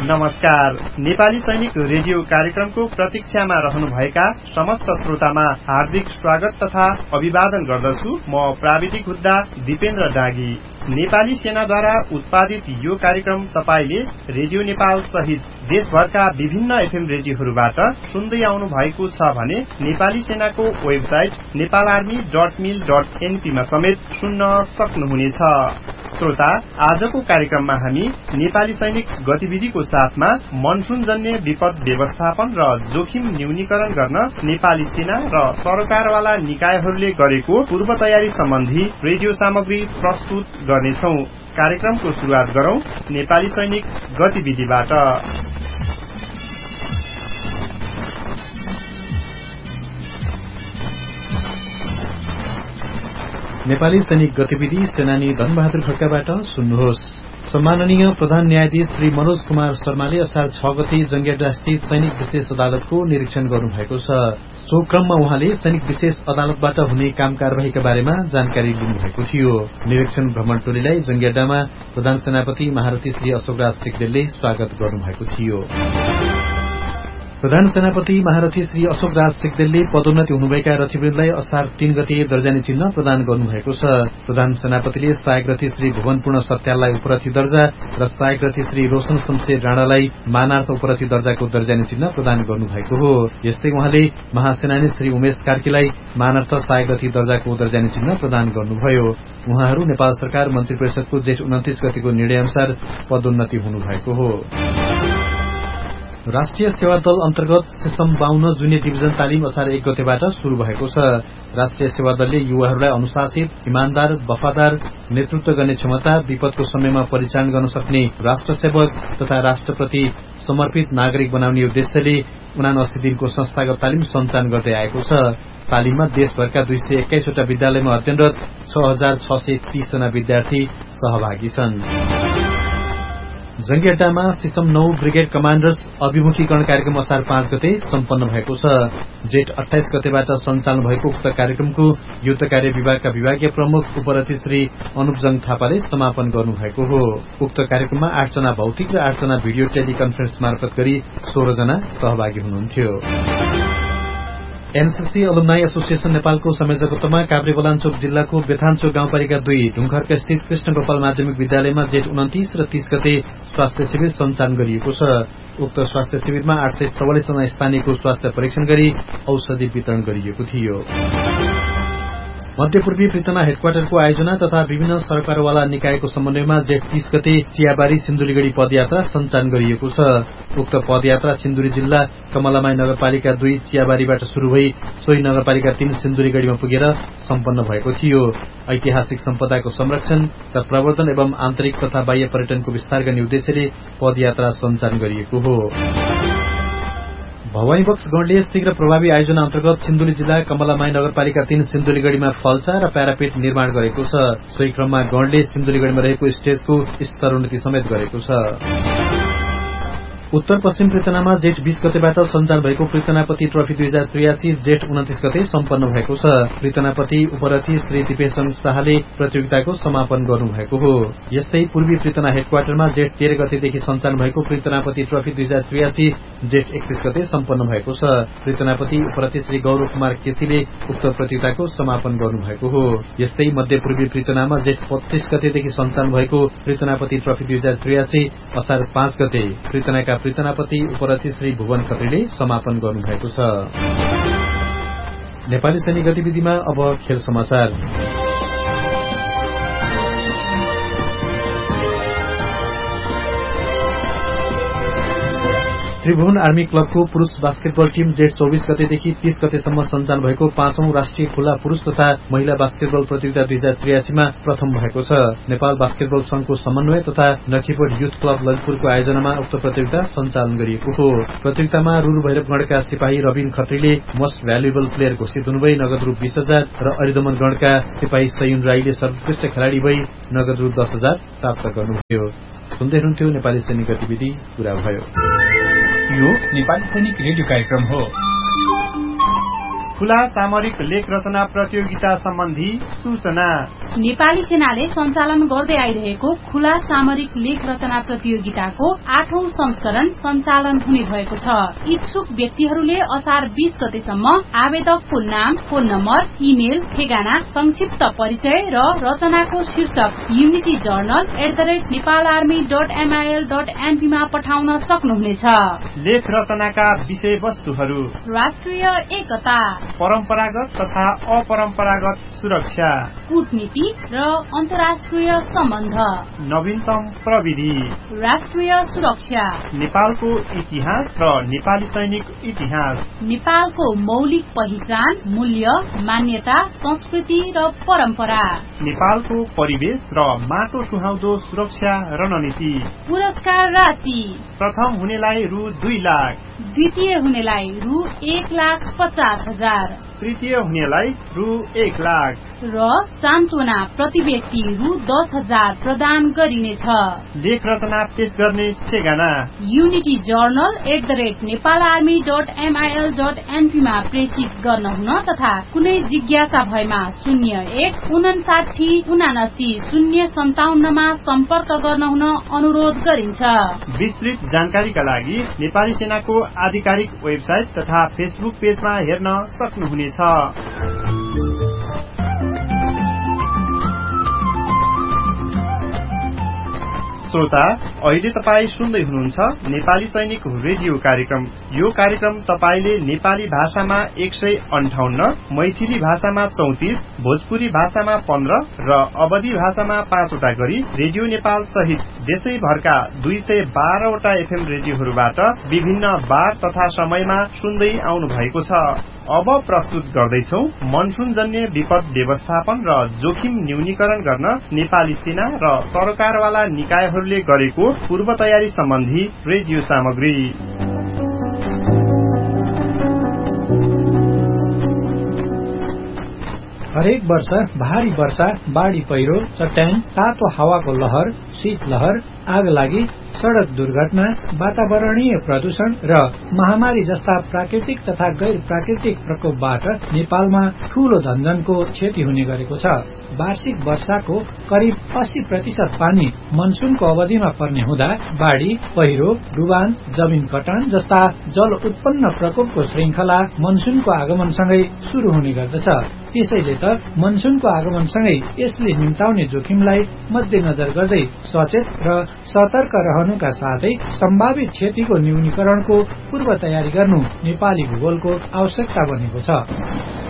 नमस्कार। नेपाली सैनिक रेडियो कार्यक्रमको प्रतीक्षामा रहनुभएका समस्त श्रोतामा हार्दिक स्वागत तथा अभिवादन गर्दछु। म प्राविधिक हुद्दा दिपेन्द्र डागी। नेपाली सेनाद्वारा उत्पादित यो कार्यक्रम तपाईले रेडियो नेपाल सहित देशभरका विभिन्न एफएम रेडियोहरूबाट सुन्दै आउनु भएको छ भने नेपाली सेनाको वेबसाइट नेपालार्मी.mil.np मा समेत सुन्न सक्नुहुनेछ। श्रोता, आजको कार्यक्रममा हामी नेपाली सैनिक गतिविधिको साथमा मनसुनजन्य विपद व्यवस्थापन र जोखिम न्यूनीकरण गर्न नेपाली सेना र सरकारवाला निकायहरूले गरेको पूर्व तयारी सम्बन्धी रेडियो सामग्री प्रस्तुत गर्नेछौं। कार्यक्रमको सुरुवात गरौं नेपाली सैनिक गतिविधिबाट। नेपाली सैनिक गतिविधि सेनानी धनबहादुर खड्काबाट सुन्नुहोस्। सम्माननीय प्रधान न्यायाधीश श्री मनोज कुमार शर्माले असार 6 गते जंगियाडास्थित सैनिक विशेष अदालतको निरीक्षण गर्नुभएको छ। सो क्रममा उहाँले सैनिक विशेष अदालतबाट हुने काम कार्यवाहीका बारेमा जानकारी लिनुभएको थियो। निरीक्षण भ्रमण टोलीलाई जंगियाडामा प्रधान सेनापति महारथी श्री अशोकराज सिग्देलले स्वागत गर्नुभएको थियो। प्रधान सेनापति महारथी श्री अशोकराज सिग्देलले पदोन्नति हुनुभएका रथीवृन्दलाई असार 3 गते दर्जानी चिन्ह प्रदान गर्नुभएको छ। प्रधान सेनापतिले सहायक रथी श्री भुवनपूर्ण सत्याललाई उपरथी दर्जा र सहायक रथी श्री रोशन शमशेर राणालाई मानार्थ उपरथी दर्जाको दर्जानी चिन्ह प्रदान गर्नुभएको हो। यस्तै उहाँले महासेनानी श्री उमेश कार्कीलाई मानार्थ सहायक रथी दर्जाको दर्जानी चिन्ह प्रदान गर्नुभयो। उहाँहरू नेपाल सरकार मन्त्री परिषदको जेठ 29 गतेको निर्णय अनुसार पदोन्नति हुनुभएको हो। राष्ट्रिय सेवा दल अन्तर्गत सिसम 52 जुनियर डिभिजन तालिम असार 1 गतेबाट शुरू भएको छ। राष्ट्रिय सेवा दलले युवाहरूलाई अनुशासित, इमानदार, वफादार, नेतृत्व गर्ने क्षमता, विपदको समयमा परिचालन गर्न सक्ने राष्ट्र सेवक तथा राष्ट्रप्रति समर्पित नागरिक बनाउने उद्देश्यले 79 दिनको संस्थागत तालिम सञ्चालन गर्दै आएको छ। तालिममा देशभरका 221 वटा विद्यालयमा अध्ययनरत 6630 जना विद्यार्थी सहभागी छन्। जंगियाडामा सिसम 9 ब्रिगेड कमाण्डर्स अभिमुखीकरण कार्यक्रम असार 5 गते सम्पन्न भएको छ। जेठ 28 गतेबाट सञ्चालन भएको उक्त कार्यक्रमको युद्ध कार्य विभागका विभागीय प्रमुख उपरथी श्री अनुपजङ थापाले समापन गर्नुभएको हो। उक्त कार्यक्रममा 8 जना भौतिक र 8 जना भिडियो टेलिकन्फरेन्स मार्फत गरी 16 जना सहभागी हुनुहुन्थ्यो। एनसीसी अलुमनाई एसोसिएशन नेपालको संयोजकत्वमा काभ्रेबलाञ्चोक जिल्लाको बेथानचोक गाउँपालिका 2 ढुङ्खर्क स्थित कृष्ण गोपाल माध्यमिक विद्यालयमा जेठ 29 र 30 गते स्वास्थ्य शिविर सञ्चालन गरिएको छ। उक्त स्वास्थ्य शिविरमा 844 जना स्थानीयको स्वास्थ्य परीक्षण गरी औषधि वितरण गरिएको थियो। मध्यपूर्वी पृतना हेडक्वार्टरको आयोजना तथा विभिन्न सरकारवाला निकायको समन्वयमा जेठ 30 गते चियाबारी सिन्धुलीगढ़ी पदयात्रा सञ्चालन गरिएको छ। उक्त पदयात्रा सिन्धुली जिल्ला कमलामाई नगरपालिका 2 चियाबारीबाट शुरू भई सोही नगरपालिका 3 सिन्धुलीगढ़ीमा पुगेर सम्पन्न भएको थियो। ऐतिहासिक सम्पदाको संरक्षण र प्रवर्धन एवं आन्तरिक तथा बाह्य पर्यटनको विस्तार गर्ने उद्देश्यले पदयात्रा सञ्चालन गरिएको हो। भवानीबक्स गणले शीघ्र प्रभावी आयोजना अन्तर्गत सिन्धुली जिल्ला कमलामाई नगरपालिका 3 सिन्धुलीगढ़ीमा फल्चा र प्यारापेट निर्माण गरेको छ। सोही क्रममा गणले सिन्धुलीगढ़ीमा रहेको स्टेजको स्तरोन्नति समेत गरेको छ। उत्तर पश्चिम पृतनामा जेठ 20 गतेबाट सञ्चालन भएको पृतनापति ट्रफी 2083 जेठ 29 गते सम्पन्न भएको छ। पृतनापति उपरथी श्री दिपेशङ शाहले प्रतियोगिताको समापन गर्नुभएको हो। यस्तै पूर्वी पृतना हेडक्वार्टरमा जेठ 13 गतेदेखि सञ्चालन भएको पृतनापति ट्रफी 2083 जेठ 31 गते सम्पन्न भएको छ। पृतनापति उपरथी श्री गौरव कुमार केसीले उक्त प्रतियोगिताको समापन गर्नुभएको हो। यस्तै मध्य पूर्वी पृतनामा जेठ 25 गतेदेखि सञ्चालन भएको पृतनापति ट्रफी 2083 असार 5 गते पृतनाका पृतनापति उपरथी श्री भुवन खत्रीले समापन गर्नुभएको छ। नेपाली सैनिक गतिविधिमा अब खेल समाचार। त्रिभुवन आर्मी क्लबको पुरूष बास्केटबल टीम जेठ 24 गतेदेखि 30 गतेसम्म सञ्चालन भएको 5औं राष्ट्रिय खुला पुरूष तथा महिला बास्केटबल प्रतियोगिता 2083 मा प्रथम भएको छ। नेपाल बास्केटबल संघको समन्वय तथा नखीपुर युथ क्लब ललितपुरको आयोजनामा उक्त प्रतियोगिता सञ्चालन गरिएको हो। प्रतियोगितामा रुरु भैरवगढका सिपाही रबिन खत्रीले मोस्ट भ्यालुएबल प्लेयर घोषित हुनुभई नगद रु 20,000 र अरिदमन गणका सिपाही सयुन राईले सर्वोत्कृष्ट खेलाडी भई नगद रु 10,000 प्राप्त गर्नुभयो। सुन्दै हुनुहुन्थ्यो नेपाली सैनिक गतिविधि पूरा भयो। यो नेपाली सैनिक रेडियो कार्यक्रम हो। खुला सामरिक लेख रचना प्रतियोगिता सम्बन्धी सूचना। नेपाली सेनाले सञ्चालन गर्दै आइरहेको खुला सामरिक लेख रचना प्रतियोगिताको 8औं संस्करण सञ्चालन हुने भएको छ। इच्छुक व्यक्तिहरूले असार 20 गतेसम्म आवेदकको नाम, फोन नम्बर, इमेल, ठेगाना, संक्षिप्त परिचय र रचनाको शीर्षक युनिटी जर्नल @nepalarmy.mil.np मा पठाउन सक्नुहुनेछ। लेख रचनाका विषयवस्तुहरू: राष्ट्रिय एकता, परम्परागत तथा अपरम्परागत सुरक्षा, कूटनीति र अन्तर्राष्ट्रिय सम्बन्ध, नवीनतम प्रविधि, राष्ट्रिय सुरक्षा, नेपालको इतिहास र नेपाली सैनिक इतिहास, नेपालको मौलिक पहिचान, मूल्य, मान्यता, संस्कृति र परम्परा, नेपालको परिवेश र माटो सुहाउँदो सुरक्षा रणनीति। पुरस्कार राशि: प्रथम हुनेलाई रु 2 लाख, द्वितीय हुनेलाई रु 1,50,000, तृतीय हुनेलाई रु 1 लाख र सान्त्वना प्रति व्यक्ति रु 10,000 प्रदान गरिनेछ। लेख रचना पेश गर्ने ठेगाना: युनिटी जर्नल @nepalarmy.mil.np मा प्रेषित गर्न हुन तथा कुनै जिज्ञासा भएमा 0159797057 मा सम्पर्क गर्न हुन अनुरोध गरिन्छ। विस्तृत जानकारीका लागि नेपाली सेनाको आधिकारिक वेबसाइट तथा फेसबुक पेजमा हेर्न सक्नुहुनेछ। श्रोता, अहिले तपाई सुन्दै हुनुहुन्छ नेपाली सैनिक रेडियो कार्यक्रम। यो कार्यक्रम तपाईले नेपाली भाषामा 158, मैथिली भाषामा 34, भोजपुरी भाषामा 15 र अवधी भाषामा 5 वटा गरी रेडियो नेपाल सहित देशैभरका 212 वटा एफएम रेडियोहरूबाट विभिन्न बार तथा समयमा सुन्दै आउनु भएको छ। अब प्रस्तुत गर्दैछौ मनसूनजन्य विपद व्यवस्थापन र जोखिम न्यूनीकरण गर्न नेपाली सेना र सरकारवाला निकायहरूले गरेको पूर्व तयारी सम्बन्धी रेडियो सामग्री। हरेक वर्ष भारी वर्षा, बाढ़ी पहिरो, चट्याङ, तातो हावाको लहर, शीतलहर, आगलागी, सड़क दुर्घटना, वातावरणीय प्रदूषण र महामारी जस्ता प्राकृतिक तथा गैर प्राकृतिक प्रकोपबाट नेपालमा ठूलो धनजनको क्षति हुने गरेको छ। वार्षिक वर्षाको करिब 80% पानी मनसूनको अवधिमा पर्ने हुँदा बाढ़ी, पहिरो, डुबान, जमिन कटान जस्ता जल उत्पन्न प्रकोपको श्रृंखला मनसूनको आगमनसँगै शुरू हुने गर्दछ। त्यसैले त मनसूनको आगमनसँगै यसले निम्ताउने जोखिमलाई मध्यनजर गर्दै सचेत र सतर्क रहनुका साथै सम्भावित क्षतिको न्यूनीकरणको पूर्व तयारी गर्नु नेपाली भूगोलको आवश्यकता बनेको छ।